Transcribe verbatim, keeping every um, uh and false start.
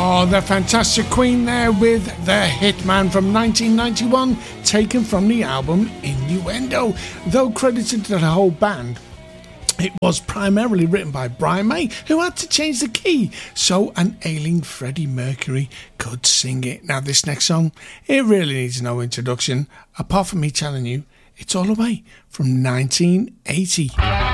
Oh, the fantastic Queen there with The Hitman from nineteen ninety-one, taken from the album Innuendo. Though credited to the whole band, it was primarily written by Brian May, who had to change the key so an ailing Freddie Mercury could sing it. Now, this next song, it really needs no introduction, apart from me telling you it's all the way from nineteen eighty.